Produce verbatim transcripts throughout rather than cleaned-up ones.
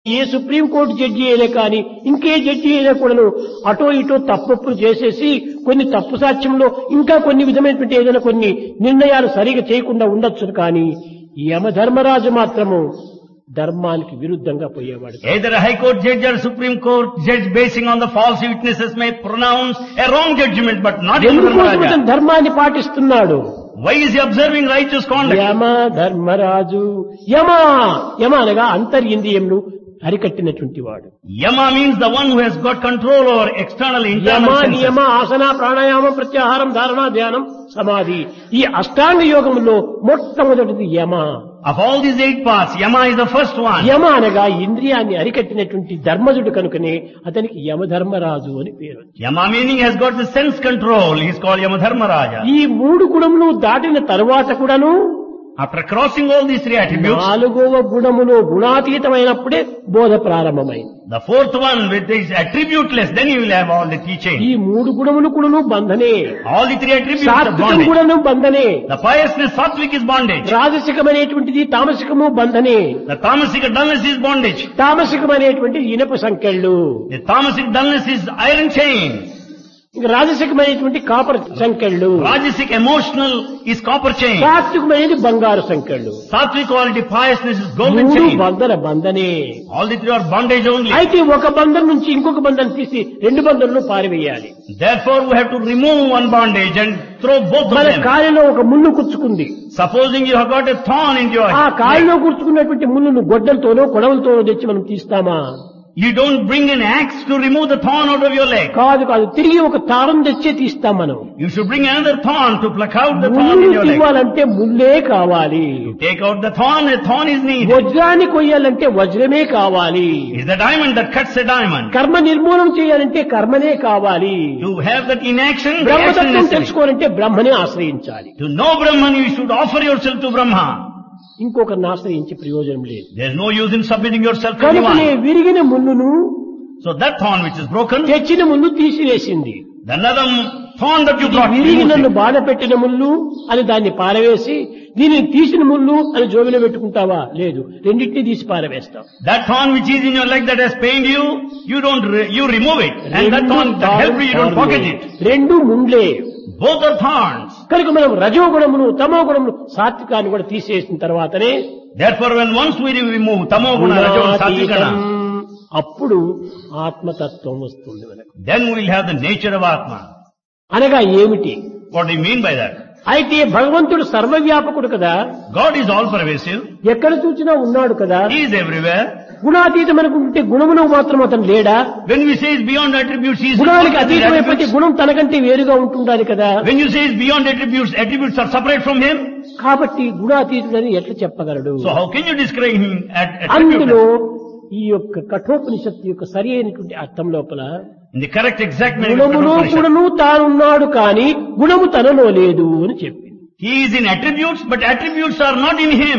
ఏ supreme court judge అయినా కానీ ఇంకే జడ్జి అయినా కూడాను అటో ఇటో తప్పులు చేసేసి కొన్ని తప్పు సాక్ష్యంలో ఇంకా కొన్ని విధమైనటువంటి ఏదైనా కొన్ని నిర్ణయాలు సరిగా చేయకుండా ఉండొచ్చు. కానీ యమధర్మరాజు మాత్రము ధర్మానికి విరుద్ధంగా పోయేవాడు. Either a high court judge or supreme court judge basing on the false witnesses may pronounce a wrong judgment, but not Yamaraja. ధర్మాన్ని పాటిస్తున్నాడు. Why is he observing righteous conduct? యమ ధర్మరాజు యమ యమ అనగా అంతర్యింద్రియములు అరికట్టినటువంటి వాడు. Yama means the one who has got control over external internal Yama senses. నియమ ఆసన ప్రాణాయామం ప్రత్యాహారం ధారణ ధ్యానం సమాధి ఈ అష్టాంగ యోగములో మొట్టమొదటిది యమ. Of all these eight paths, Yama is the first one. యమ అనగా ఇంద్రియాన్ని అరికట్టినటువంటి ధర్మజుడు కనుకనే అతనికి యమధర్మరాజు అని పేరు. Yama meaning has got the sense control. He is called Yamadharmaraja. ఈ మూడు గుణములు దాటిన తరువాత కూడాను After crossing all these three attributes, నాలుగవ గుణములో గుణాతీతమైనప్పుడే బోధ ప్రారంభమైంది. the fourth one which is attributeless, then you will have all the teaching. ఈ మూడు గుణములు కూడాను బంధనే. All the three attributes are సాత్వికం bondage. కూడాను బంధనే. The piousness, sattvic is bondage. రాజసికమైనటువంటిది తామసికము బంధనే. The tamasic dullness is bondage. తామసికమైనటువంటి ఇనప సంకెళ్ళు. The tamasic dullness is iron chain. ఇంకా రాజసికమైనటువంటి copper సంకెళ్ళు. Rajasic emotional is copper chain. సాత్వికమైనది బంగారు సంకెళ్ళు. Sattvic quality piousness is golden మూడు chain. బంధన బంధనే. All the three are bondage only. అయితే ఒక బంధం నుంచి ఇంకొక బంధం తీసి రెండు బంధంలో పారివేయాలి. Therefore we have to remove one bondage and throw both of మన them. కాలిలో ఒక ముళ్ళు కుచ్చుకుంది. Supposing you have got a thorn in your ఆ leg. కాలిలో కూర్చుకున్నటువంటి ముళ్ళును గొడ్డలతోనో కొడవలతోనో తెచ్చి మనం తీస్తామా? You don't bring an axe to remove the thorn out of your leg. కాదు కాదు తిరిగి ఒక తారం తెచ్చే తీస్తాం మనం. You should bring another thorn to pluck out the thorn ముళ్ళు in your leg. తీయాలంటే ముళ్ళే కావాలి. To take out the thorn, a thorn is needed. వజ్రాన్ని కొయ్యాలంటే వజ్రమే కావాలి. It's the diamond that cuts a diamond. కర్మ నిర్మూలన చేయాలంటే కర్మనే కావాలి. To have that inaction, the action బ్రహ్మతత్వం is necessary. తెలుసుకోవాలంటే బ్రహ్మనే ఆశ్రయించాలి. To know Brahman, you should offer yourself to Brahma. ఇంకొకరిని ఆశ్రయించే ప్రయోజనం లేదు. There's no use in submitting yourself to కనుకనే anyone. విరిగిన ముళ్ళును So that thorn which is broken, తెచ్చిన ముళ్ళు తీసివేసింది. the another thorn that you ఇది brought, విరిగి removed నన్ను it. బాధ పెట్టిన ముళ్ళు అని దాన్ని పారవేసి దీనిని తీసిన ముళ్ళు అని జోబిలో పెట్టుకుంటావా? లేదు, రెండింటినీ తీసి పారవేస్తాం. That thorn which is in your leg that has pained you, you don't, re- you remove it. And that thorn that helped you, you don't pocket it. రెండు ముండ్లే. Both are thorns. కనుక మనం రజోగుణమును తమో గుణమును సాత్వికాన్ని కూడా తీసేసిన తర్వాతనే Therefore, when once we remove tamo guna, rajo guna, sattvic గుణాతీతం, guna, అప్పుడు ఆత్మతత్వం వస్తుంది మనకు. then we will have the nature of Atma. అనగా ఏమిటి? What do you mean by that? అయితే భగవంతుడు సర్వవ్యాపకుడు కదా, God is all pervasive. ఎక్కడ చూసినా ఉన్నాడు కదా. He is everywhere. గుణాతీతం అనుకుంటే గుణమును మాత్రం అతను లేడా? When we say it's beyond attributes, he is గుణానికి beyond అతీతమైపోతే attributes. గుణం తనకంటే వేరుగా ఉంటుండాలి కదా. When you say it's beyond attributes, attributes are separate from him. కాబట్టి గుణాతీతుడని ఎట్లా చెప్పగలడు? So how can you describe him at అందులో attributes? ఈ యొక్క కఠోపనిషత్తు యొక్క సరి అయినటువంటి అర్థం లోపల In the correct exact meaning of గుణములో Upanishad, గుణము తానున్నాడు కానీ గుణము తనలో లేదు అని చెప్పింది. he is in attributes, but attributes are not in him.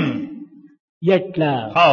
ఎట్లా? How?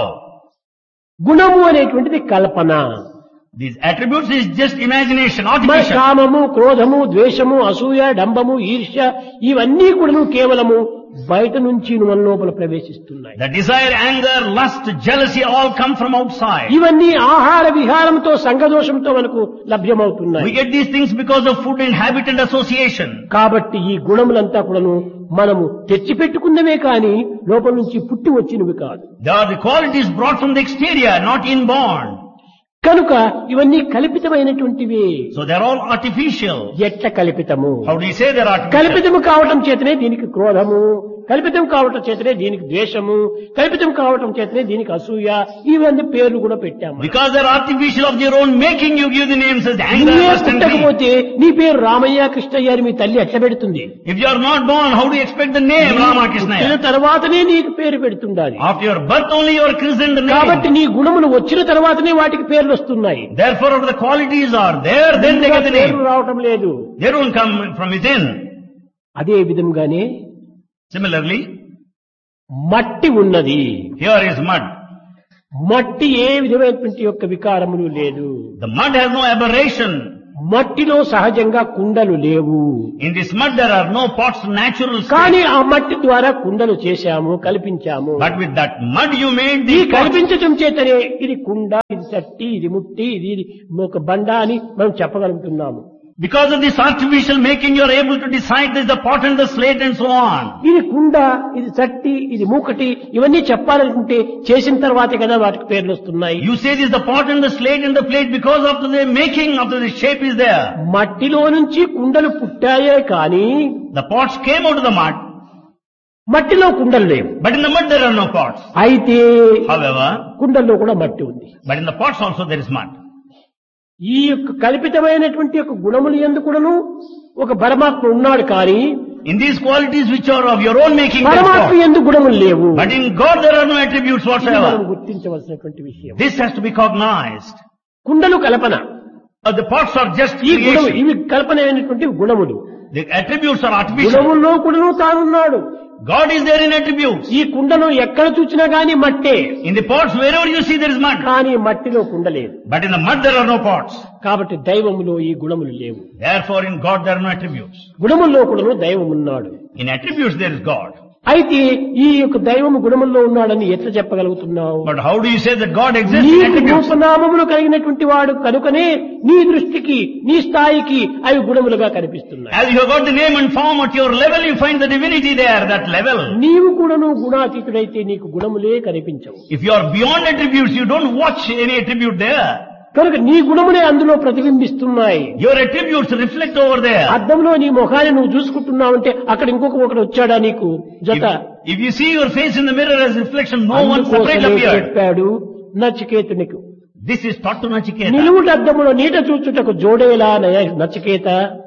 గుణము అనేటువంటిది కల్పన. These attributes is just imagination, మన artificial. కామము, క్రోధము, ద్వేషము, అసూయ, డంబము, ఈర్ష్య ఇవన్నీ కూడాను కేవలము బయట నుంచి మన లోపల ప్రవేశిస్తున్నాయి. The desire, anger, lust, jealousy all come from outside. ఇవన్నీ ఆహార విహారంతో సంఘదోషంతో మనకు లభ్యమవుతున్నాయి. We get these things because of food and habit and association. కాబట్టి ఈ గుణములంతా కూడాను మనము తెచ్చిపెట్టుకున్నవే కానీ లోపల నుంచి పుట్టి వచ్చినవి కాదు. They are the qualities brought from the exterior, not inborn. కనుక ఇవన్నీ కల్పితమైనటువంటివి. So they are all artificial. ఎట్ల కల్పితము? How do you say they are artificial? కల్పితము కావటం చేతనే దీనికి క్రోధము, కల్పితం కావటం చేతనే దీనికి ద్వేషము, కల్పితం కావటం చేతనే దీనికి అసూయ, ఇవన్నీ పేర్లు కూడా పెట్టాము. Because they are artificial of their own making, you give the names as anger, నువ్వే lust and greed. పుట్టకపోతే నీ పేరు రామయ్య కృష్ణయ్య అని మీ తల్లి ఎట్లా పెడుతుంది? If you are not born, how do you expect the name Rama Krishna? పుట్టిన తర్వాతనే నీకు పేరు పెడుతుండాలి. After your birth only you are christened the కాబట్టి name. నీ గుణములు వచ్చిన తర్వాతనే వాటికి పేర్లు వస్తున్నాయి. Therefore if the qualities are there, then they get the పేర్లు name. రావటం లేదు. They don't come from within. అదే విధంగానే Similarly, మట్టి ఉన్నది. here is mud. మట్టి ఏ విధమైనటువంటి యొక్క వికారములు లేదు. The mud has no aberration. మట్టిలో సహజంగా కుండలు లేవు. In this mud there are no pots natural కానీ state. ఆ మట్టి ద్వారా కుండలు చేశాము, కల్పించాము. But with that mud you made ఈ these pots. కల్పించటం చేతనే ఇది కుండ, ఇది చట్టి, ఇది ముట్టి, ఇది ఒక బండ అని మనం చెప్పగలుగుతున్నాము. Because of this artificial making you are able to decide this is the pot and the slate and so on. ఇది కుండ, ఇది చట్టి, ఇది మూకటి, ఇవన్నీ చెప్పాలనుకుంటే చేసిన తర్వాతే కదా వాటికి పేర్లు వస్తున్నాయి. You say this is the pot and the slate and the plate because of the making of the shape is there. మట్టిలో నుంచి కుండలు పుట్టాయే కానీ The pots came out of the mud, మట్టిలో కుండలు లేవు. but in the mud there are no pots. అయితే However, కుండల్లో కూడా మట్టి ఉంది. but in the pots also there is mud. ఈ యొక్క కల్పితమైనటువంటి యొక్క గుణములు యందు కూడాను ఒక పరమాత్మ ఉన్నాడు కానీ In these qualities which are of your own making, there is పరమాత్మ God. యందు గుణములు లేవు. But in God there are no attributes ఇది మనం whatsoever. గుర్తించవలసినటువంటి విషయం. This has to be cognized. కుండలు కల్పన, Uh, the pots are just ఈ గుణము creation. ఇవి కల్పనమైనటువంటి గుణములు. The attributes are artificial. గుణముల్లో కూడాను తానున్నాడు. God is there in attributes. ఈ కుండను ఎక్కడ చూచినా గాని మట్టే, In the pots wherever you see there is mud. కానీ మట్టిలో కుండ లేదు. But in the mud there are no pots. కాబట్టి దైవములో ఈ గుణములు లేవు. Therefore in God there are no attributes. గుణముల్లో కూడాను దైవం ఉన్నాడు. In attributes there is God. అయితే ఈ యొక్క దైవము గుణముల్లో ఉన్నాడని ఎట్లా చెప్పగలుగుతున్నావు? But how do you say that God exists in నీకు attributes? రూపనామములు కలిగినటువంటి వాడు కనుకనే నీ దృష్టికి, నీ స్థాయికి అవి గుణములుగా కనిపిస్తున్నాయి. As you have got the name and form at your level, you find the divinity there, that level. నీవు కూడాను గుణాతీతుడైతే నీకు గుణములే కనిపించవు. If you are beyond attributes, you don't watch any attribute there. కనుక నీ గుణములే అందులో ప్రతిబింబిస్తున్నాయి. Your attributes reflect over there. అద్దంలో నీ ముఖాన్ని నువ్వు చూసుకుంటున్నావంటే అక్కడ ఇంకొక ఒకటి వచ్చాడా నీకు జత? If, if you see your face in the mirror as reflection, no one separate అందుకోసమే appeared. చెప్పాడు నచికేతునికి, This is taught to Nachiketa. నిలువుట అద్దములో నీట చూచుటకు జోడేలా నయ- Nachiketa.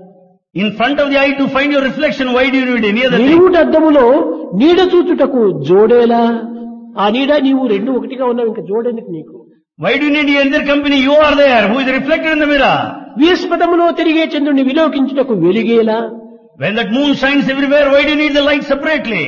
In front of the eye to find your reflection, why do you need any other thing? నిలువుట అద్దములో నీడ చూచుటకు జోడేలా, ఆ నీడ నీవు రెండు ఒకటిగా ఉన్నావు, ఇంకా జోడేందుకు నీకు? Why do you need any other company? You are there, who is reflected in the mirror. వీస్పదములో తిరిగే చంద్రుని విలోకించుటకు వెలిగేలా. When that moon shines everywhere, why do you need the light separately?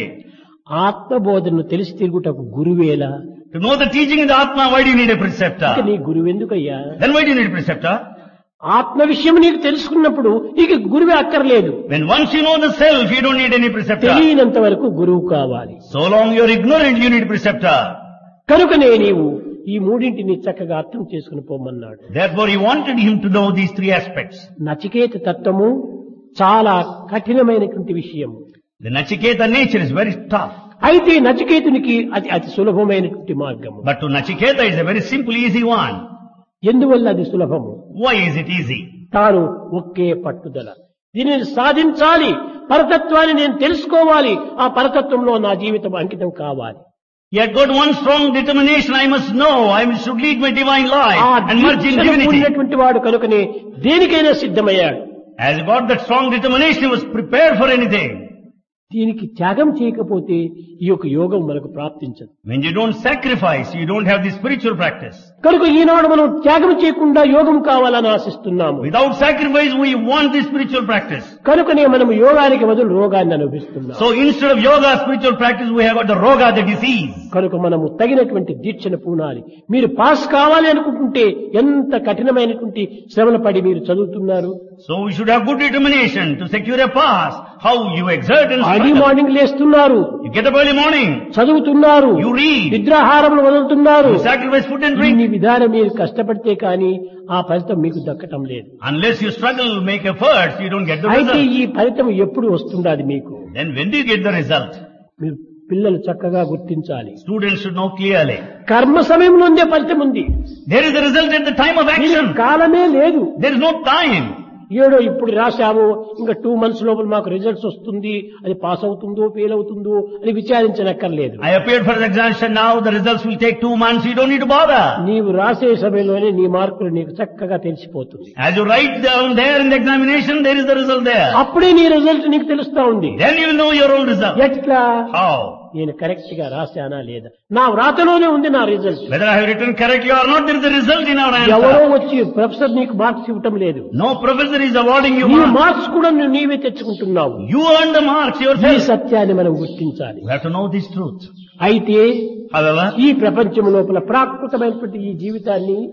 ఆత్మబోధనను తెలిసి తిరుగుటకు గురువేలా. To know the teaching in the Atma, why do you need a preceptor? ఇక నీ గురువు ఎందుకయ్యా? Then why do you need a preceptor? ఆత్మ విషయం నీకు తెలుసుకున్నప్పుడు ఇక గురువే అక్కర్లేదు. When once you know the self, you don't need any preceptor. తెలియనంత వరకు గురువు కావాలి. So long you are ignorant, you need preceptor. కనుకనే నీవు ఈ మూడింటిని చక్కగా అర్థం చేసుకుని పోమన్నాడు. Therefore he wanted him to know these three aspects. Nachiketa తత్వము చాలా కఠినమైనటువంటి విషయం. The Nachiketa nature is very tough. అయితే నచికేతునికి అది అతి సులభమైనటువంటి మార్గము. But to Nachiketa it's a very simple, easy one. ఎందువల్ల అది సులభము? Why is it easy? తాను ఒకే పట్టుదల, దీనిని సాధించాలి, పరతత్వాన్ని నేను తెలుసుకోవాలి, ఆ పరతత్వంలో నా జీవితం అంకితం కావాలి. He had got one strong determination, I must know, I should lead my divine life ఆ and merge in దీక్షను divinity. కూడినటువంటి వాడు కనుకనే దేనికైనా సిద్ధమయ్యాడు. As he got that strong determination, he was prepared for anything. దీనికి త్యాగం చేయకపోతే ఈ యొక్క యోగం మనకు ప్రాప్తించదు. When you don't sacrifice, you don't have the spiritual practice. కనుక ఈనాడు మనం త్యాగం చేయకుండా యోగం కావాలని ఆశిస్తున్నాము. Without sacrifice, we want the spiritual practice. కనుకనే మనం యోగానికి బదులు రోగాన్ని అనుభవిస్తున్నాం. So instead of yoga, spiritual practice, we have got the roga, the disease. కనుక మనము తగినటువంటి దీక్షను పూనాలి. మీరు పాస్ కావాలి అనుకుంటుంటే ఎంత కఠినమైనటువంటి శ్రమలు పడి మీరు చదువుతున్నారు. So we should have good determination to secure a pass. How you exert and early struggle. Morning లేస్తున్నారు, You get up early morning, చదువుతున్నారు, you read, నిద్రాహారములు వదులుతున్నారు. you sacrifice food and ఇన్ని drink. విధానం మీరు కష్టపడితే కానీ ఆ ఫలితం మీకు దక్కటం లేదు. Unless you struggle, make efforts, you don't get the అయితే result. ఈ ఫలితం ఎప్పుడు వస్తుండాది మీకు? Then when do you get the result? మీరు పిల్లలు చక్కగా గుర్తించాలి. Students should know clearly. కర్మ సమయంలోనే ఫలితం ఉంది. There is a result at the time of దీనికి action. కాలమే లేదు. There is no time. ఏడో ఇప్పుడు రాశాము, ఇంకా టూ మంత్స్ లోపల మాకు రిజల్ట్స్ వస్తుంది, అది పాస్ అవుతుందో ఫెయిల్ అవుతుందో అని విచారించనక్కర్లేదు. I appeared for the examination now, the results will take two months, you don't need to bother. నీవు రాసే సమయంలోనే నీ మార్కులు నీకు చక్కగా తెలిసిపోతుంది. As you write down there in the examination, there is the result there. అప్పుడే నీ రిజల్ట్ నీకు తెలుస్తా ఉంది. Then you will know your own result. ఎట్లా? How? నేను కరెక్ట్ గా రాశానా లేదా, నా వ్రాతలోనే ఉంది నా result. Whether I have written correctly or not, there is a result in our ఎవరో answer. వచ్చి ప్రొఫెసర్ నీకు మార్క్స్ ఇవ్వటం లేదు. No professor is awarding you నీ marks. మార్క్స్ కూడా నువ్వు నీవే తెచ్చుకుంటున్నావు. You earn the marks ఈ yourself. సత్యాన్ని మనం గుర్తించాలి. We have to know this truth. అయితే However, ఈ ప్రపంచం లోపల ప్రాకృతమైనటువంటి ఈ జీవితాన్ని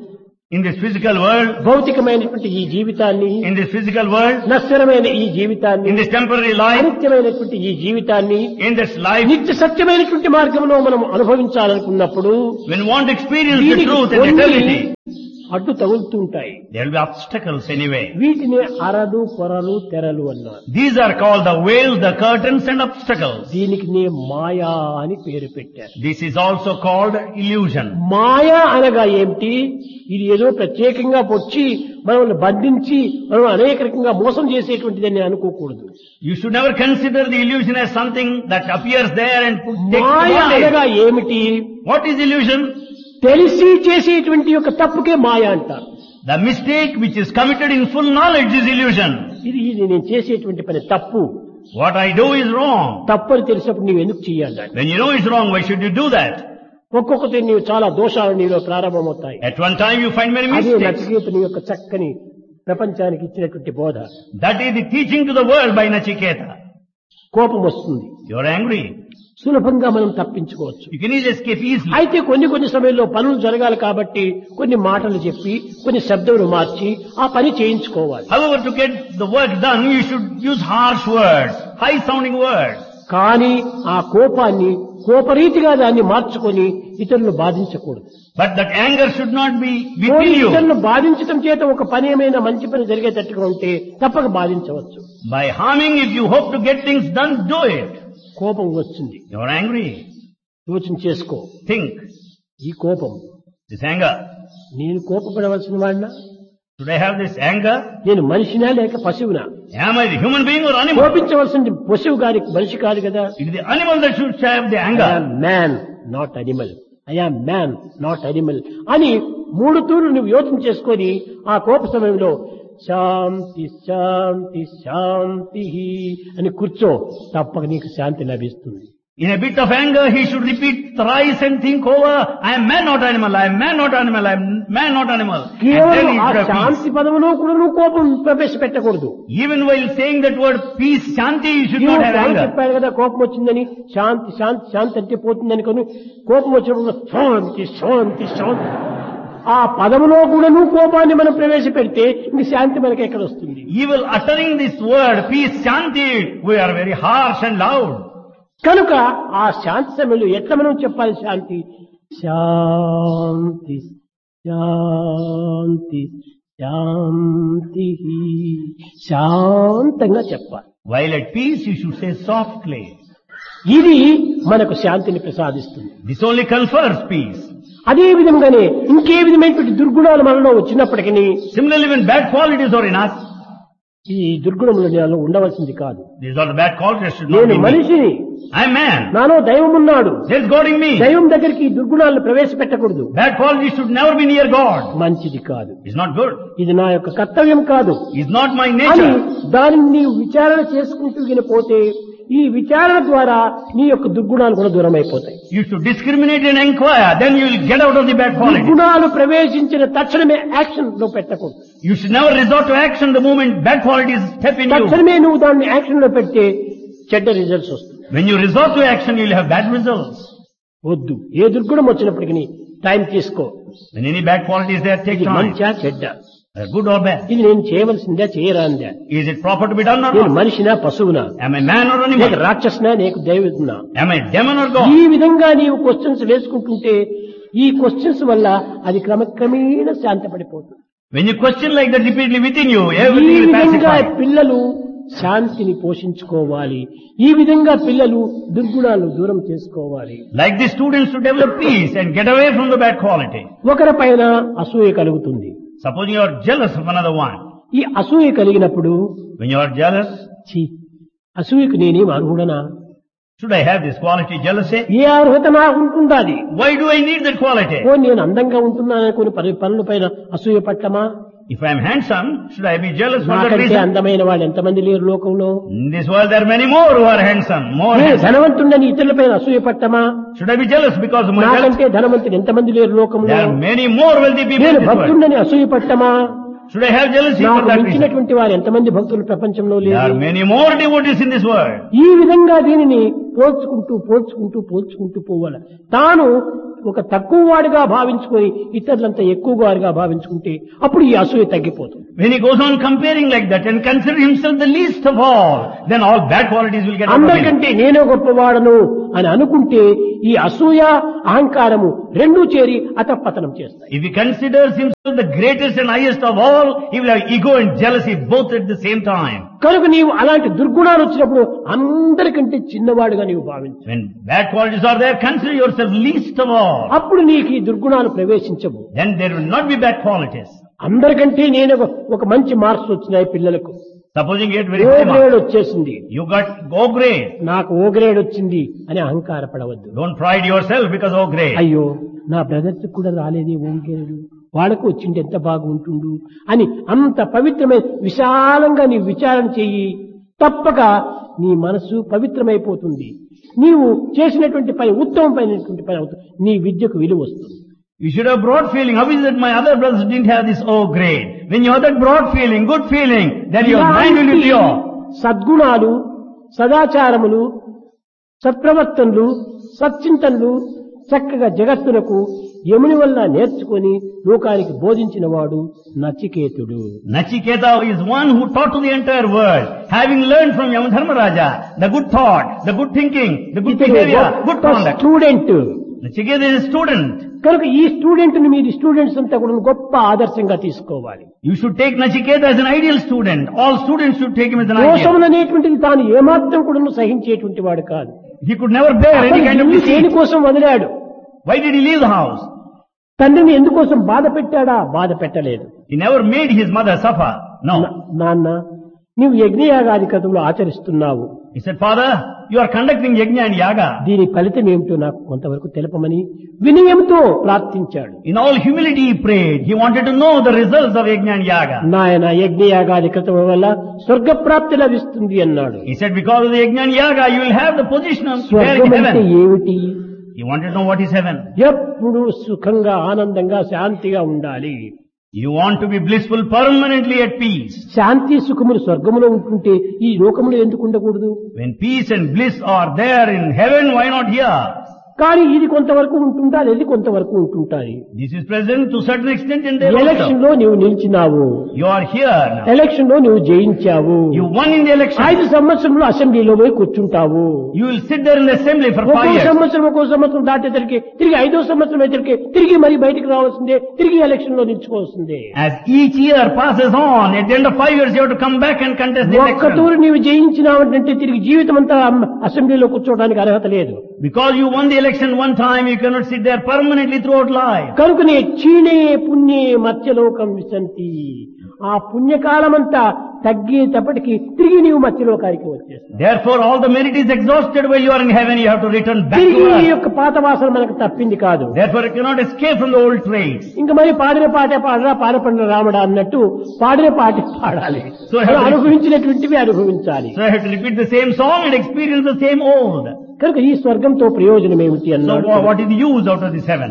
In this physical world, భౌతికమైనటువంటి ఈ జీవితాన్ని, in this physical world, నశ్వరమైన ఈ జీవితాన్ని, in this temporary life, అనిత్యమైనటువంటి ఈ జీవితాన్ని in this life, నిత్య సత్యమైనటువంటి మార్గంలో మనం అనుభవించాలనుకున్నప్పుడు when we want to experience the దీనికి truth and కొన్ని eternity, అడ్డు తగులుతుంటాయి. there will be obstacles anyway. వీటిని అరలు పొరలు తెరలు అన్నారు. These are called the veils, the curtains and obstacles. దీనికి నే మాయా అని పేరు పెట్టారు. This is also called illusion. మాయా అనగా ఏమిటి? ఇది ఏదో ప్రత్యేకంగా వచ్చి మనల్ని బంధించి మనం అనేక రకంగా మోసం చేసేటువంటిదని అనుకోకూడదు. You should never consider the illusion as something that appears there and takes మాయ అనగా advantage. ఏమిటి? What is illusion? తెలిసి చేసేటువంటి యొక్క తప్పుకే మాయ అంటారు. The mistake which is committed in full knowledge is illusion. ఇది ఇది నేను చేసేటువంటి పని తప్పు. What I do is wrong. తప్పు అని తెలిసినప్పుడు నీవు ఎందుకు చేయాలి? When you know it's wrong, why should you do that? ఒక్కొక్కటి నీవు చాలా దోషాలు నీలో ప్రారంభమవుతాయి. At one time you find many అదే mistakes. నచికేతుని యొక్క చక్కని ప్రపంచానికి ఇచ్చినటువంటి బోధ. That is the teaching to the world by Nachiketa. కోపం వస్తుంది, You are angry. సులభంగా మనం తప్పించుకోవచ్చు. You can easily escape easily. అయితే కొన్ని కొన్ని సమయంలో పనులు జరగాలి కాబట్టి కొన్ని మాటలు చెప్పి కొన్ని శబ్దాలు మార్చి ఆ పని చేయించుకోవాలి. However, to get the work done, you should use harsh words, high sounding words. కానీ ఆ కోపాన్ని కోపరీతిగా దాన్ని మార్చుకొని ఇతరులను బాధించకూడదు. But that anger should not be within you. ఇతరులను బాధించడం చేత ఒక పని ఏమైనా మంచి పని జరిగేటట్టుగా ఉంటే తప్పక బాధించవచ్చు. By harming, if you hope to get things done, do it. కోపం వస్తుంది, You are angry. యోచన చేసుకో. Think. ఈ కోపం This anger. నేను కోపపడవలసిన వాడినా? Should I have this anger? నేను మనిషినా లేక పశువునా? Am I the human being or animal? కోపించవలసింది పశువు గారి మనిషి కాదు కదా. It is the animal that should have the I anger. Am man not animal, I am man not animal అని మూడు తూర్లు నువ్వు యోచన చేసుకొని ఆ కోప సమయంలో శాంతి శాంతి శాంతి అని కూర్చో, తప్పక నీకు శాంతి లభిస్తుంది. In a bit of anger, he should repeat thrice and think over, I am man not animal, I am man not animal, I am man not animal. And then కేవలం he ఆ should have peace. శాంతి పదములో కూడా నువ్వు కోపం ప్రవేశపెట్టకూడదు. Even while saying that word peace, shanti, you should నీవు not have Swamy anger. చెప్పాడు కదా కోపం వచ్చిందని, శాంతి శాంతి శాంతి అంటే పోతుందని కొని కోపం వచ్చినప్పుడు శాంతి శాంతి శాంతి ఆ పదములో కూడా నువ్వు కోపాన్ని మనం ప్రవేశపెడితే ఇంక శాంతి మనకి ఎక్కడ వస్తుంది? Even uttering this word, peace, shanti, we are very harsh and loud. కనుక ఆ శాంతి సమయంలో ఎట్లా మనం చెప్పాలి? శాంతి శాంతి శాంతి శాంతి శాంతంగా చెప్పాలి. While at peace, you should say softly. ఇది మనకు శాంతిని ప్రసాదిస్తుంది. This only confers peace. అదే విధంగానే ఇంకే విధమైనటువంటి దుర్గుణాలు మనలో వచ్చినప్పటికీ Similarly, when bad qualities are in us, ఈ దుర్గుణములు నాలో ఉండవలసింది కాదు. these are the bad qualities should not నేను be in me. మనిషిని, I am man. నాలో దైవం ఉన్నాడు. There is God in me. దైవం దగ్గరికి ఈ దుర్గుణాలను ప్రవేశపెట్టకూడదు. Bad qualities should never be near God. మంచిది కాదు, It's not good. ఇది నా యొక్క కర్తవ్యం కాదు It's not my అని nature. దానిని నీవు విచారణ చేసుకుంటూ పోతే ఈ విచారణ ద్వారా నీ యొక్క దుర్గుణాలు కూడా దూరం అయిపోతాయి. You should discriminate and inquire. Then you will get out of the bad qualities. దుర్గుణాలు ప్రవేశించిన తక్షణమే యాక్షన్ లో పెట్టకూడదు. You should never resort to action the moment bad qualities step in you. తక్షణమే నువ్వు దాన్ని యాక్షన్ లో పెడితే చెడ్డ రిజల్ట్స్ వస్తుంది. When you resort to action, you will have bad results. వద్దు, ఏ దుర్గుణం వచ్చినప్పటికీ టైం తీసుకో. When any bad qualities there, take ఇది time. మంచా చెడ్డ, Whether good or bad. ఇది నేను చేయవలసిందా చేయరాందా, Is it proper to be done or నేను not? మనిషినా పశువునా, Am I man or లేక animal? రాక్షసునా లేక దైవతున్నా, Am I demon or ఈ God? విధంగా నీవు క్వశ్చన్స్ వేసుకుంటుంటే ఈ క్వశ్చన్స్ వల్ల అది క్రమక్రమేణ శాంతపడిపోతుంది. When you question like that repeatedly within you, ఈ everything will విధంగా pacify. పిల్లలు శాంతిని పోషించుకోవాలి. ఈ విధంగా పిల్లలు దుర్గుణాలు దూరం చేసుకోవాలి. Like the students to develop peace and get away from the bad quality. ఒకరి పైన అసూయ కలుగుతుంది. Suppose you are jealous of another one. ఈ అసూయ కలిగినప్పుడు When you are jealous, ఛీ, అసూయకు నేనేం అర్హుడనా, should I have this quality, jealousy? ఏ అర్హత నా ఉంటుందా? అది Why do I need that quality? ఓ నేను అందంగా ఉంటున్నాను కొన్ని పని- పనుల పైన అసూయ పట్టమా? If I am handsome, should I be jealous for that నాకంటే reason? అందమైన వాళ్ళు ఎంతమంది లేరు లోకంలో? In this world there are many more who are handsome, more నేను handsome. ధనవంతుడని ఇతరులపైన అసూయ పట్టమా? Should I be jealous because of my wealth? నాకంటే ధనవంతుడు ఎంతమంది లేరు లోకంలో? There are many more wealthy people నేను in this world. భక్తుడని అసూయ పట్టమా? Should I have jealousy for నాకు that reason? మించినటువంటి వారు ఎంతమంది భక్తులు ప్రపంచంలో There are లేరు? many more devotees in this world. ఈ విధంగా దీనిని పోల్చుకుంటూ పోల్చుకుంటూ పోల్చుకుంటూ పోవాలి. తాను ఒక తక్కువ వాడిగా భావించుకొని ఇతరులంతా ఎక్కువ వాడిగా భావించుకుంటే అప్పుడు ఈ అసూయ తగ్గిపోతుంది. When he goes on comparing like that and consider himself the least of all, then all bad qualities will get out of him. అందరికంటే నేనే గొప్పవాడను అని అనుకుంటే ఈ అసూయ అహంకారము రెండూ చేరి అతపతనం చేస్తాయి. If he considers himself the greatest and highest of all, he will have ego and jealousy both at the same time. కనుక నీవు అలాంటి దుర్గుణాలు వచ్చినప్పుడు అందరికంటే చిన్నవాడుగా నీవు భావించు. When bad qualities are there, consider yourself least of all. అప్పుడు నీకు ఈ దుర్గుణాలు ప్రవేశించవు. Then there will not be bad qualities. అందరికంటే నేను ఒక మంచి మార్క్స్ వచ్చినాయి పిల్లలకు. Supposing you get very oh high grade marks, వచ్చేసింది, you got O grade. నాకు ఓ గ్రేడ్ వచ్చింది అని అహంకారపడవద్దు. Don't pride yourself because O grade. అయ్యో నా బ్రదర్స్ కూడా రాలేదే ఓ గ్రేడ్, వాళ్ళకు వచ్చింది ఎంత బాగుంటుండు అని అంత పవిత్రమైన విశాలంగా నీవు విచారణ చెయ్యి. తప్పక నీ మనసు పవిత్రమైపోతుంది. నీవు చేసినటువంటి పని ఉత్తమమైనటువంటి పని అవుతుంది. నీ విద్యకు విలువ వస్తుంది. You should have broad feeling. How is it my other brothers didn't have this O grade? When you have that broad feeling, good feeling, then your mind will be pure. సద్గుణాలు, సదాచారములు, సత్ప్రవర్తనలు, సచ్చింతనలు చక్కగా జగత్తునకు యముని వల్ల నేర్చుకొని లోకానికి బోధించిన వాడు నచికేతుడు. Nachiketa is one who taught to the entire world, having learned from Yamadharmaraja the good thought, the good thinking, the good behavior, good conduct. Student. Nachiketa is a student. కనుక ఈ student ని మీరు స్టూడెంట్స్ అంతా కూడా గొప్ప ఆదర్శంగా తీసుకోవాలి. You should take Nachiketa as an ideal student. All students should take him as an ideal. దోషములు అనేటువంటిది తాను ఏమాత్రం కూడా సహించేటువంటి వాడు కాదు. He could never bear any kind of deceit. దేనికోసం వదిలాడు? Why did he leave the house? తండ్రిని ఎందుకోసం బాధ పెట్టాడా? బాధ పెట్టలేదు. He never made his mother suffer. No. నాన్న నీవు యజ్ఞయాగాది క్రతువులు ఆచరిస్తున్నావు. He said, Father, you are conducting yajna and yaga. దీని ఫలితం ఏమిటో నాకు కొంతవరకు తెలపమని వినయంతో ప్రార్థించాడు. In all humility he prayed. He wanted to know the results of yajna and yaga. నాయన యజ్ఞయాగాది క్రతువుల వల్ల స్వర్గప్రాప్తి లభిస్తుంది అన్నాడు. He said, because of the yajna and yaga, you will have the position of there స్వర్గం in అంటే heaven. ఏమిటి? He wanted to know what is heaven. ఎప్పుడు సుఖంగా ఆనందంగా శాంతిగా ఉండాలి. You want to be blissful permanently at peace. శాంతి సుఖములు స్వర్గములో ఉంటుంటే ఈ లోకములో ఎందుకు ఉండకూడదు? When peace and bliss are there in heaven, why not here? కానీ ఇది కొంతవరకు ఉంటుంటారు, ఇది కొంతవరకు ఉంటుంటాయి. This is present to a certain extent in there election also. లో నీవు నిలిచినావు, You are here now. Election లో నువ్వు జయించావు, You won in the election. ఐదు సంవత్సరంలో అసెంబ్లీలో పోయి కూర్చుంటావు. You will sit there in the assembly for ఒక్కో five years. సంవత్సరం ఒక్కో సంవత్సరం దాటేసరికి తిరిగి ఐదో సంవత్సరం అయితే తిరిగి మరి బయటకు రావాల్సిందే, తిరిగి ఎలక్షన్ లో నిలుచుకోవాల్సిందే. As each year passes on, at the end of five years you have to come back and contest the ఒక్క election. తూరు నీవు జయించినావంటే తిరిగి జీవితం అంతా అసెంబ్లీలో కూర్చోవడానికి అర్హత లేదు. Because you won the election one time, you cannot sit there permanently throughout life. కనుకనే క్షీణే పుణ్యే మత్స్యలోకం విశంతి. ఆ పుణ్యకాలమంతా తగ్గేటప్పటికి తిరిగి నీవు మత్స్యలోకానికి వచ్చేస్తావు. Therefore all the merit is exhausted while you are in heaven, you have to return back తిరిగి to ఈ earth. యొక్క పాత వాసన మనకు తప్పింది కాదు. Therefore you cannot escape from the old traits. ఇంకా మరి పాడిన పాటే పాడరా పాడపడిన రామడా అన్నట్టు పాడిన పాటే పాడాలి. So మనం అనుభవించినటువంటివి అనుభవించాలి. So I have to repeat the same song and experience the same old. కనుక ఈ స్వర్గంతో ప్రయోజనం ఏమిటి So అన్నాడు. wha- what is the use out of this heaven?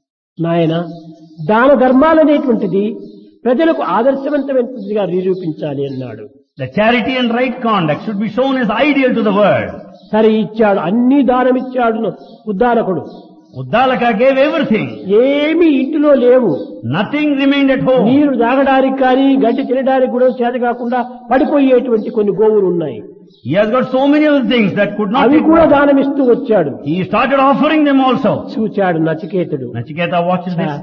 నాయన దాన ధర్మాలనేటువంటిది ప్రజలకు ఆదర్శవంతమైనదిగా నిరూపించాలి అన్నాడు. The charity and right conduct should be shown as ideal to the world. సరే ఇచ్చాడు, అన్ని దానం ఇచ్చాడు ఉద్దాలకుడు. Uddalaka gave everything. ఏమీ ఇంటిలో లేవు. Nothing remained at home. నీరు తాగడానికి కానీ గడ్డి తినడానికి కూడా చేత కాకుండా పడిపోయేటువంటి కొన్ని గోవులు ఉన్నాయి. He has got so many other things that could not అవి take కూడా water. దానం ఇస్తూ వచ్చాడు. He started offering them also. చూచాడు నచికేతుడు. Nachiketa watches this.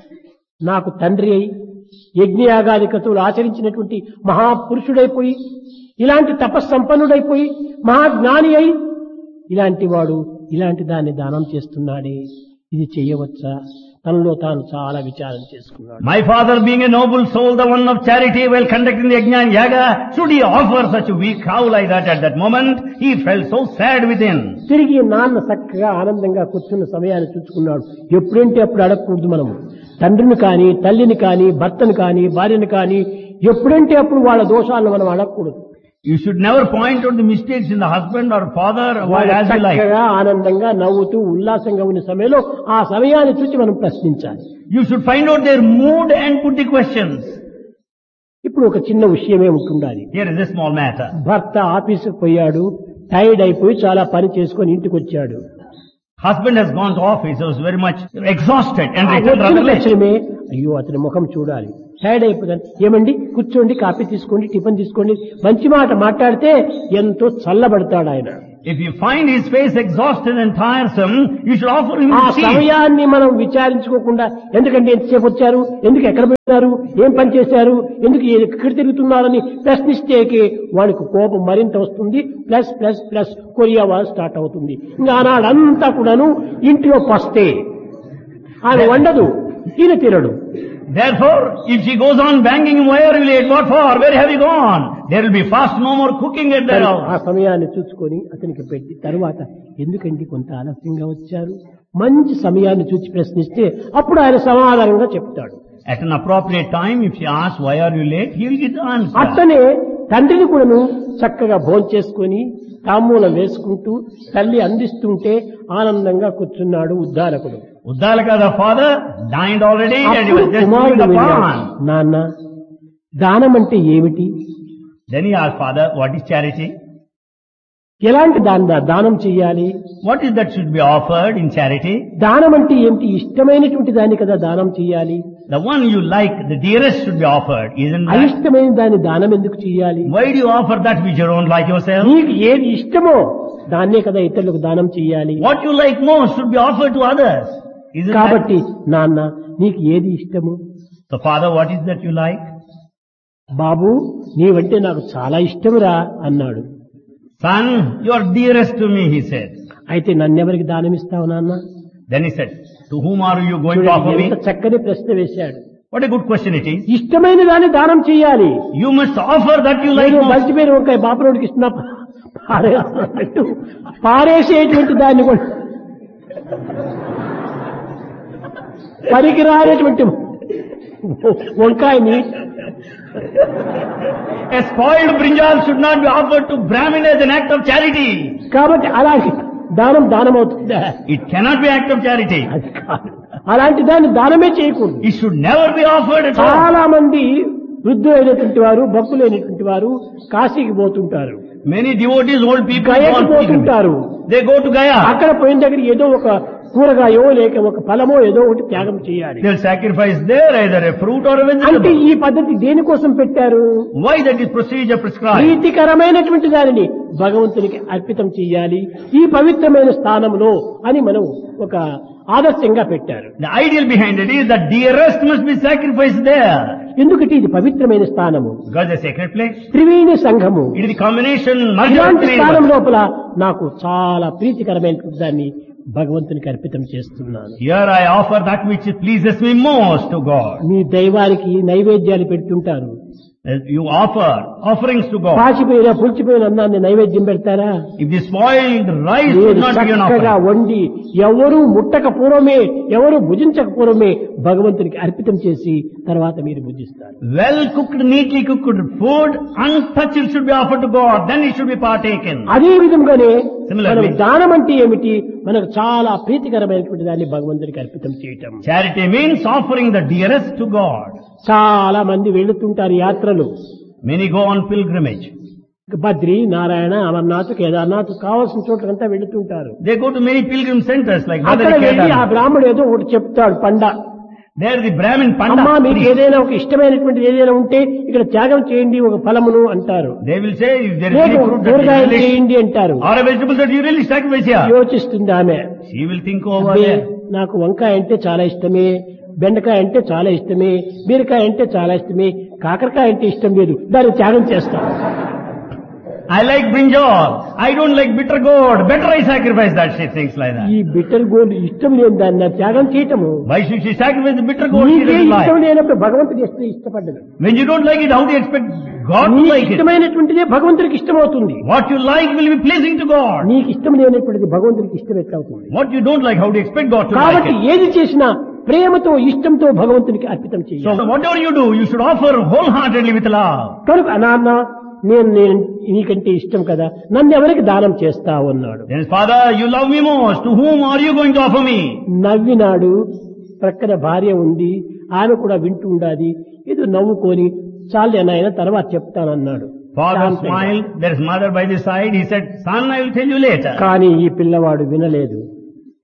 నాకు తండ్రి అయి యజ్ఞయాగాది క్రతువులు ఆచరించినటువంటి మహాపురుషుడైపోయి, ఇలాంటి తపస్సంపన్నుడైపోయి, మహాజ్ఞాని అయి, ఇలాంటి వాడు ఇలాంటి దాన్ని దానం చేస్తున్నాడే, ఇది చేయవచ్చా? తనలో తాను చాలా విచారం చేసుకున్నాడు. My father being a noble soul, the one of charity, while conducting the yajna and yaga, should he offer such a weak cow like that at that moment? He felt so sad within. తిరిగి నాన్న చక్కగా ఆనందంగా కూర్చున్న సమయాన్ని చూసుకున్నాడు. ఎప్పుడంటే అప్పుడు అడగకూడదు మనము. తండ్రిని కానీ, తల్లిని కానీ, భర్తను కానీ, భార్యను కానీ ఎప్పుడంటే అప్పుడు వాళ్ళ దోషాలను మనం అడగకూడదు. You should never point out the mistakes in the husband or father while వాళ్ళు as you like. చక్కగా ఆనందంగా నవ్వుతూ ఉల్లాసంగా ఉన్న సమయంలో ఆ సమయాన్ని చూసి మనం ప్రశ్నించాలి. You should find out their mood and put the questions. ఇప్పుడు ఒక చిన్న విషయమే ఉంటుండాలి. Here is a small matter. భర్త ఆఫీసుకు పోయాడు, టైర్డ్ అయిపోయి చాలా పని చేసుకొని ఇంటికి వచ్చాడు. Husband has gone to office, he was very much exhausted and ఆ returned వచ్చిన rather late. తక్షణమే అయ్యో అతని ముఖం చూడాలి, టైర్డ్ అయిపోతాను, ఏమండి కూర్చోండి, కాఫీ తీసుకోండి, టిఫిన్ తీసుకోండి, మంచి మాట మాట్లాడితే ఎంతో చల్లబడతాడు ఆయన. If you find his face exhausted and tiresome, you should offer him ఆ tea. సమయాన్ని మనం విచారించుకోకుండా ఎందుకంటే ఎంతసేపు వచ్చారు, ఎందుకు ఎక్కడ పోయినారు, ఏం పని చేశారు, ఎందుకు ఎక్కడ తిరుగుతున్నారని ప్రశ్నిస్తేకి వాడికి కోపం మరింత వస్తుంది. Plus plus plus Korea war start అవుతుంది. ఇంకా ఆనాడంతా కూడాను ఇంట్లో పస్తే ఆమె వండదు, ఈయన తినడు. Therefore, if she goes on banging him, where will you eat? What for? Where have you gone? There will be fast, no more cooking at their ఆ house. సమయాన్ని చూసుకొని అతనికి పెట్టి తరువాత ఎందుకండి కొంత ఆలస్యంగా వచ్చారు, మంచి సమయాన్ని చూసి ప్రశ్నిస్తే అప్పుడు ఆయన సమాధానంగా చెప్తాడు. At an appropriate time, if she asks, why are you late? He will get the answer. అట్లనే తండ్రిని కూడాను చక్కగా భోంచేసుకొని తాంబూలం వేసుకుంటూ తల్లి అందిస్తుంటే ఆనందంగా కూర్చున్నాడు ఉద్దాలకుడు. Uddalaka, the father, dined already and he అప్పుడు was just doing కుమారుడు the విన్నాడు, pan. నాన్న దానం అంటే ఏమిటి, Then he asked, father, what is charity? ఎలాంటి దాన దానం చెయ్యాలి, What is that should be offered in charity? దానం అంటే ఏమిటి, ఇష్టమైనటువంటి దాన్ని కదా దానం చెయ్యాలి, The one you like, the dearest should be offered, isn't that? అయిష్టమైన దాన్ని దానం ఎందుకు చెయ్యాలి, Why do you offer that which you don't like yourself? నీకు ఏది ఇష్టమో దాన్నే కదా ఇతరులకు దానం చెయ్యాలి. What you like most should be offered to others, isn't that? కాబట్టి నాన్న నీకు ఏది ఇష్టము, So father, what is that you like? బాబు నీవంటే నాకు చాలా ఇష్టమురా అన్నాడు. Son, you are dearest to me, he said. అయితే నన్నెవరికి దానం ఇస్తావు నాన్న. Then he said, to whom are you going to offer చూడండి, me? ఎంత చక్కని ప్రశ్న వేశాడు. What a good question it is. ఇష్టమైన దాన్ని దానం చెయ్యాలి. You must offer that you like నేను most. మల్టిపేరు వంకాయ బాపురోడికి ఇస్తున్నా పారేస్తున్నట్టు పారేసేటువంటి దాన్ని కూడా పనికిరానేటువంటి వంకాయని A spoiled brinjal should not be offered to Brahmin as an act of charity. కాబట్టి అలాంటి దానం దానం అవుతుందా, It cannot be act of charity. అది కాదు. అలాంటి దాన్ని దానమే చేయకూడదు. It should never be offered at all. చాలా మంది వృద్ధులైనటువంటి వారు భక్తులైనటువంటి వారు కాశీకి పోతుంటారు, Many devotees, old people, go గయకి on pilgrimage. పోతుంటారు. They go to Gaya. అక్కడ పోయిన దగ్గర ఏదో ఒక కూరగాయో లేక ఒక ఫలమో ఏదో ఒకటి త్యాగం చేయాలి. They'll sacrifice there either a fruit or a అంటే vegetable. ఈ పద్ధతి దేనికోసం పెట్టారు, Why that is procedure prescribed? ప్రీతికరమైనటువంటి దానిని భగవంతునికి అర్పితం చేయాలి ఈ పవిత్రమైన స్థానంలో అని మనం ఒక ఆదర్శంగా పెట్టారు. The ideal behind it is that dearest must be sacrificed there. ఎందుకంటే ఇది పవిత్రమైన స్థానము, Because the sacred place, Triveni సంఘము. it is the combination, merger of ఇలాంటి three స్థానం elements. లోపల నాకు చాలా ప్రీతికరమైనటువంటి దాన్ని భగవంతునికి అర్పితం చేస్తున్నాను. Here I offer that which pleases me most to God. మీ దైవానికి నైవేద్యాలు పెడుతుంటారు, You offer offerings to God. పాచిపోయిన పులిచిపోయిన అన్నాన్ని నైవేద్యం పెడతారా, If the spoiled rice మీరు would not be an చక్కగా offering, వండి ఎవరు ముట్టక పూర్వమే ఎవరు భుజించక పూర్వమే భగవంతునికి అర్పితం చేసి తర్వాత మీరు భుజిస్తారు. well cooked, neatly cooked food, untouched should be offered to God, then it should be partaken. అదే విధంగానే Similarly, మనం దానం అంటే ఏమిటి, మనకు చాలా ప్రీతికరమైనటువంటి దాన్ని భగవంతునికి అర్పితం చేయటం. charity means offering the dearest to God. చాలా మంది వెళుతుంటారు యాత్రలు, Many go on pilgrimage. Badri Narayana Amarnath Kedarnath కావాల్సిన చోట్లంతా వెళుతుంటారు. They go to many pilgrim centers like అక్కడ Badri వెళ్ళి ఆ Kedarnath. బ్రాహ్మడు ఏదో ఒకటి చెప్తాడు పండ, There the Brahmin అమ్మా Pandit మీకు priest. ఏదైనా ఒక ఇష్టమైనటువంటిది ఏదైనా ఉంటే ఇక్కడ త్యాగం చేయండి ఒక ఫలమును అంటారు, They will say if there is లేదు any fruit that కూరగాయలు you really, చేయండి అంటారు. or a vegetable that you really sacrifice here. యోచిస్తుంది ఆమె, She will think over అబ్బే, there. నాకు వంకాయ అంటే చాలా ఇష్టమే, బెండకాయ అంటే చాలా ఇష్టమే, బీరకాయ అంటే చాలా ఇష్టమే, కాకరకాయ అంటే ఇష్టం లేదు, దాన్ని త్యాగం చేస్తాను. I like brinjal. I don't like bitter gourd. Better I sacrifice that. She thinks like that. ఈ బిట్టర్ గోల్డ్ ఇష్టం లేని దాన్ని నా త్యాగం చేయటము, Why should she sacrifice the bitter gourd? She నీకే doesn't ఇష్టం like. లేనప్పుడు భగవంతుడికి ఇష్టం ఇష్టపడ్డదు. When you don't like it, how do you expect God to నీకు like it? ఇష్టమైనటువంటిదే భగవంతుడికి ఇష్టమవుతుంది, What you like will be pleasing to God. నీకు ఇష్టం లేనటువంటిది భగవంతుడికి ఇష్టం ఎట్లవుతుంది. What you don't like, how do you expect God to like కాబట్టి it? ఏది చేసినా ప్రేమతో ఇష్టంతో భగవంతునికి అర్పితం So చేయాలి. whatever you do, you should offer wholeheartedly with love. కనుక నాన్న నేను నేను నీకంటే ఇష్టం కదా, నన్ను ఎవరికి దానం చేస్తావు అన్నాడు. Then his father, you love me most. To whom are you going to offer me? నవ్వినాడు. ప్రక్కన భార్య ఉంది, ఆమె కూడా వింటూ ఉండాది, ఏదో నవ్వుకొని చాలే నాయన తర్వాత చెప్తానన్నాడు. Father శాంతంగా. smiled. There is mother by the side. He said, son, I will tell you later. కానీ ఈ పిల్లవాడు వినలేదు.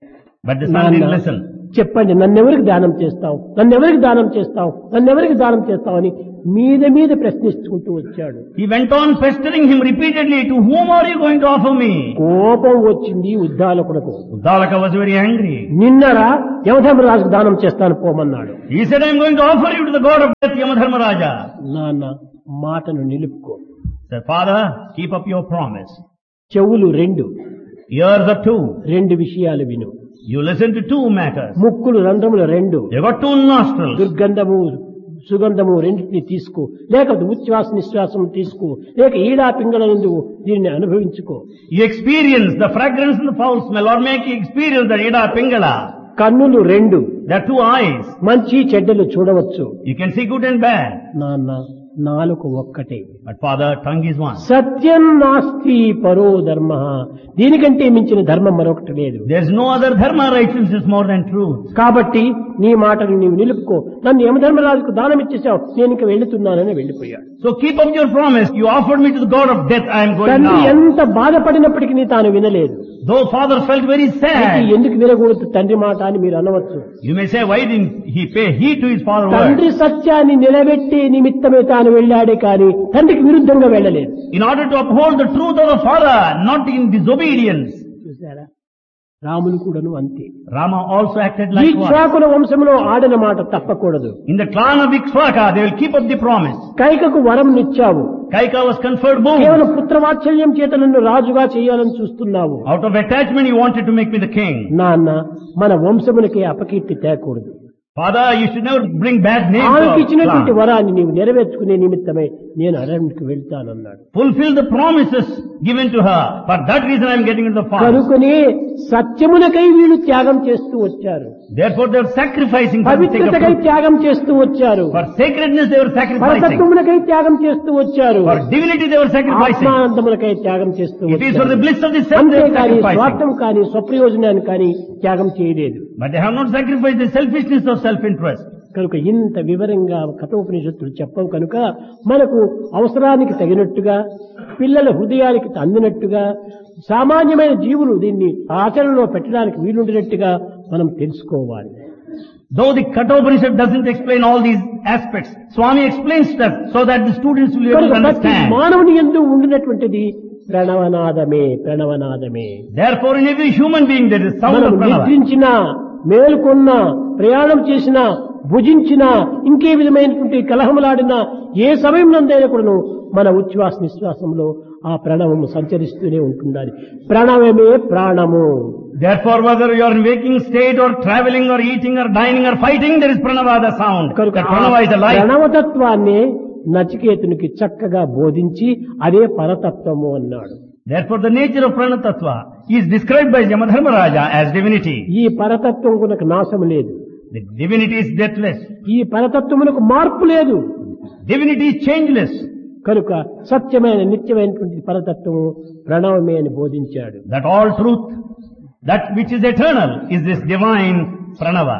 But the son didn't listen. చెప్పండి, నన్నెవరికి దానం చేస్తావు, నన్నెవరికి దానం చేస్తావు, నన్నెవరికి దానం చేస్తావు అని మీద మీద ప్రశ్నించుకుంటూ వచ్చాడు. He went on pestering him repeatedly, to whom are you going to offer me? కోపం వచ్చింది ఉద్దాలకునకు. Uddalaka was very angry. నిన్నరా యమధర్మరాజుకు దానం చేస్తాను పోమన్నాడు. He said, I am going to offer you to the god of death, Yamadharmaraja. నాన్న మాటను నిలుపుకో. Said, Father, keep up your promise. చెవులు రెండు, Ears are two. రెండు విషయాలు విను. You listen to two matters. ముక్కులు రంధ్రములు రెండు, You got two nostrils. దుర్గంధము సుగంధము రెండింటిని తీసుకో, లేక ఉచ్ఛ్వాస నిశ్వాసం తీసుకో, లేక ఈడా పింగళ నుండి దీనిని అనుభవించుకో. You experience the fragrance and the foul smell, or make you experience the Ida Pingala. కన్నులు రెండు, There are two eyes. మంచి చెడ్డలు చూడవచ్చు. You can see good and bad. నాన్న నాలుక ఒక్కటే. But Father, tongue is one. సత్యం నాస్తి పరో ధర్మ, దీనికంటే మించిన ధర్మం మరొకటి లేదు. There is no other dharma righteousness more than truth. కాబట్టి నీ మాటను నీవు నిలుపుకో. నన్ను యమధర్మరాజుకు దానం ఇచ్చేసావు, నేను ఇంక వెళ్తున్నానని వెళ్లిపోయాడు. So keep up your promise. You offered me to the god of death. I am going తండ్రి now. ఎంత బాధపడినప్పటికీ తాను వినలేదు. Though father felt very అయితే sad. ఎందుకు వినకూడదు తండ్రి మాట అని మీరు అనవచ్చు. You may say, why didn't he pay heed to his father's word? తండ్రి సత్యాన్ని నిలబెట్టే నిమిత్తమే తాను వెళ్ళాడే కానీ తండ్రికి విరుద్ధంగా వెళ్ళలేదు. In order to uphold the truth of the father, not in disobedience. చూసారా, రాముని కూడాను అంతే. Rama also acted ఈ like one. క్షాకుల వంశంలో ఆడిన మాట తప్పకూడదు. In the clan of Ikshvaka, they will keep up the promise. కైకకు వరం నిచ్చావు, Kaika was conferred boon. కేవలం పుత్రవాత్సల్యం చేత నన్ను రాజుగా చేయాలని చూస్తున్నావు. Out of attachment, you wanted to make me the king. నాన్న, మన వంశమునికి అపకీర్తి తేకూడదు. Father, you should never bring bad names to ఆమెకి our ఇచ్చినటువంటి clan. వరాన్ని నీవు నెరవేర్చుకునే నిమిత్తమై నేను అరణ్యకు వెళ్తానన్నాడు. Fulfill the promises given to her. For that reason, I am getting into the fast. కనుకనే సత్యమునకై వీళ్ళు త్యాగం చేస్తూ వచ్చారు, Therefore, they are sacrificing for the sake of పవిత్రతకై truth. త్యాగం చేస్తూ వచ్చారు, For sacredness, they were sacrificing. పరతత్వమునకై త్యాగం చేస్తూ వచ్చారు, For divinity, they were sacrificing. ఆత్మానందమునకై త్యాగం చేస్తూ It is for the వచ్చారు. bliss of the self they are అంతేకాని sacrificing. స్వార్థం కానీ స్వప్రయోజనాన్ని కానీ త్యాగం చేయలేదు. But they have not sacrificed the selfishness of self-interest. కనుక ఇంత వివరంగా కఠోపనిషత్తులు చెప్పవు కనుక మనకు అవసరానికి తగినట్టుగా, పిల్లల హృదయానికి అందినట్టుగా, సామాన్యమైన జీవులు దీన్ని ఆచరణలో పెట్టడానికి వీలుండినట్టుగా మనం తెలుసుకోవాలి. Though the Kathopanishad doesn't explain all these aspects, Swami explains that so that the students will be able to కనుక ప్రతి understand. మానవుని యందు ఉండినటువంటిది ప్రణవనాదమే, ప్రణవనాదమే. Therefore, in every human being there is sound మనం of Pranava. నిద్రించినా, మేలుకొన్నా, ప్రయాణం చేసినా, భుజించినా, ఇంకే విధమైనటువంటి కలహములాడినా, ఏ సమయం నందైనా కూడాను మన ఉచ్ఛ్వాస నిశ్వాసంలో ఆ ప్రణవము సంచరిస్తూనే ఉంటుండాలి. ప్రణవమే ప్రాణము. Therefore, whether you are in waking state or traveling or eating or dining or fighting, there is Pranava, the sound. కనుక That ఆ Pranava is the life. ప్రణవతత్వాన్ని నచికేతునికి చక్కగా బోధించి అదే పరతత్వము అన్నాడు. Therefore, the nature of Pranatattva is described by Yamadharmaraja as divinity. ఈ పరతత్వం కొనకు నాశము లేదు, The divinity is deathless. ఈ పరతత్వమునకు మార్పు లేదు. Divinity is changeless. కనుక సత్యమైన నిత్యమైనటువంటి పరతత్వము ప్రణవమే అని బోధించాడు. That all truth, that which is eternal, is this divine Pranava.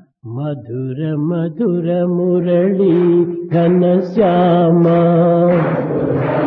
Mathura Mathura Murali ఘనశ్యామ